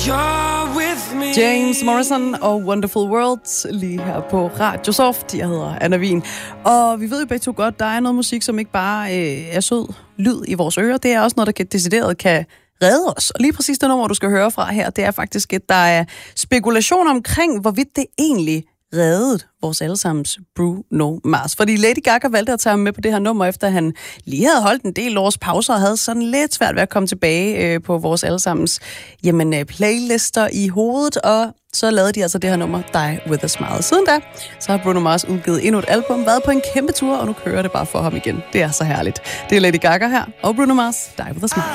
James Morrison og Wonderful Worlds lige her på Radio Soft. Jeg hedder Anna Wien. Og vi ved jo begge to godt, der er noget musik, som ikke bare er sød lyd i vores ører. Det er også noget, der decideret kan redde os. Og lige præcis det nummer, du skal høre fra her, det er faktisk der er spekulation omkring, hvorvidt det egentlig reddede vores allesammens Bruno Mars. Fordi Lady Gaga valgte at tage ham med på det her nummer, efter han lige havde holdt en del års pauser og havde sådan lidt svært ved at komme tilbage på vores allesammens playlister i hovedet, og så lavede de altså det her nummer, Die With A Smile. Siden da, så har Bruno Mars udgivet endnu et album, været på en kæmpe tur, og nu kører det bare for ham igen. Det er så herligt. Det er Lady Gaga her, og Bruno Mars, Die With A Smile.